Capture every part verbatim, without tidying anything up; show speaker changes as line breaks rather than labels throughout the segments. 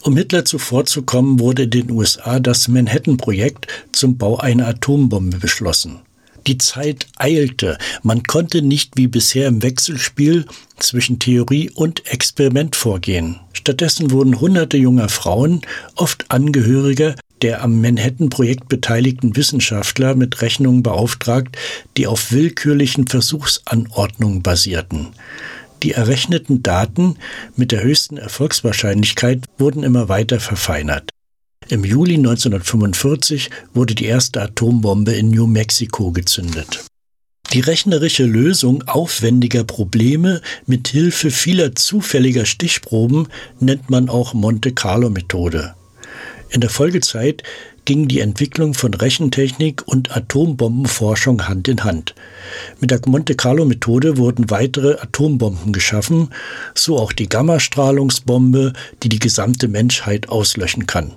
Um Hitler zuvorzukommen, wurde in den U S A das Manhattan-Projekt zum Bau einer Atombombe beschlossen. Die Zeit eilte. Man konnte nicht wie bisher im Wechselspiel zwischen Theorie und Experiment vorgehen. Stattdessen wurden hunderte junger Frauen, oft Angehörige der am Manhattan-Projekt beteiligten Wissenschaftler, mit Rechnungen beauftragt, die auf willkürlichen Versuchsanordnungen basierten. Die errechneten Daten mit der höchsten Erfolgswahrscheinlichkeit wurden immer weiter verfeinert. Im Juli neunzehnhundertfünfundvierzig wurde die erste Atombombe in New Mexico gezündet. Die rechnerische Lösung aufwendiger Probleme mit Hilfe vieler zufälliger Stichproben nennt man auch Monte-Carlo-Methode. In der Folgezeit ging die Entwicklung von Rechentechnik und Atombombenforschung Hand in Hand. Mit der Monte-Carlo-Methode wurden weitere Atombomben geschaffen, so auch die Gammastrahlungsbombe, die die gesamte Menschheit auslöschen kann.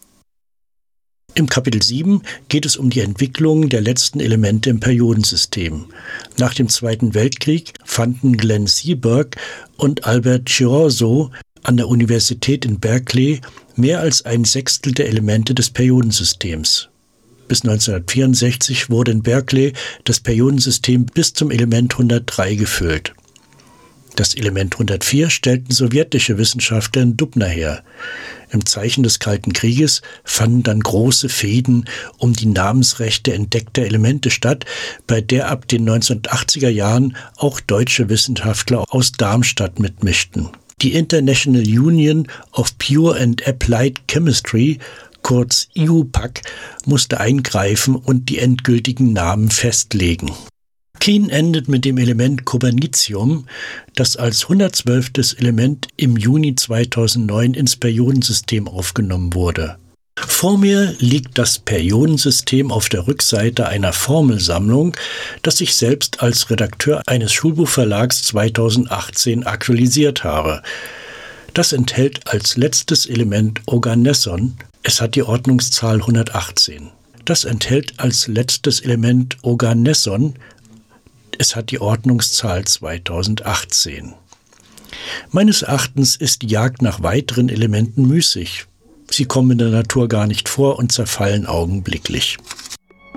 Im Kapitel sieben geht es um die Entwicklung der letzten Elemente im Periodensystem. Nach dem Zweiten Weltkrieg fanden Glenn Seaborg und Albert Giraudeau an der Universität in Berkeley mehr als ein Sechstel der Elemente des Periodensystems. Bis neunzehnhundertvierundsechzig wurde in Berkeley das Periodensystem bis zum Element hundertdrei gefüllt. Das Element hundertvier stellten sowjetische Wissenschaftler in Dubna her. Im Zeichen des Kalten Krieges fanden dann große Fehden um die Namensrechte entdeckter Elemente statt, bei der ab den neunzehnhundertachtziger Jahren auch deutsche Wissenschaftler aus Darmstadt mitmischten. Die International Union of Pure and Applied Chemistry, kurz I U P A C, musste eingreifen und die endgültigen Namen festlegen. Keen endet mit dem Element Cobernicium, das als hundertzwölftes Element im Juni zweitausendneun ins Periodensystem aufgenommen wurde. Vor mir liegt das Periodensystem auf der Rückseite einer Formelsammlung, das ich selbst als Redakteur eines Schulbuchverlags zweitausendachtzehn aktualisiert habe. Das enthält als letztes Element Oganesson. Es hat die Ordnungszahl hundertachtzehn. Das enthält als letztes Element Oganesson. Es hat die Ordnungszahl zweitausendachtzehn. Meines Erachtens ist die Jagd nach weiteren Elementen müßig. Sie kommen in der Natur gar nicht vor und zerfallen augenblicklich.